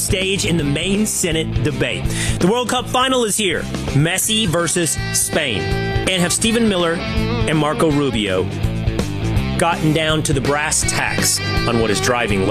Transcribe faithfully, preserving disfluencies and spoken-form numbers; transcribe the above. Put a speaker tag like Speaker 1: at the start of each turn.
Speaker 1: stage in the main Senate debate. The World Cup final is here. Messi versus Spain. And have Stephen Miller and Marco Rubio gotten down to the brass tacks on what is driving